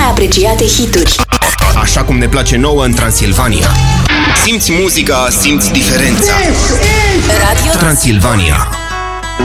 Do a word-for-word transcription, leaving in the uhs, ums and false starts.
mai apreciate hituri. Așa cum ne place nouă în Transilvania. Simți muzica, simți diferența. Radio Transilvania.